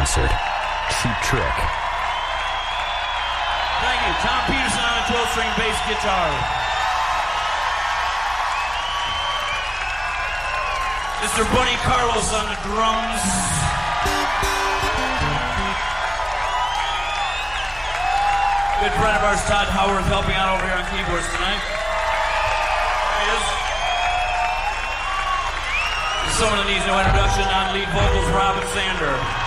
concert. Cheap Trick. Thank you. Tom Peterson on the 12-string bass guitar. Mr. Bunny Carlos on the drums. Good friend of ours, Todd Howarth, helping out over here on keyboards tonight. There he is. Someone that needs no introduction on lead vocals, Robin Sander.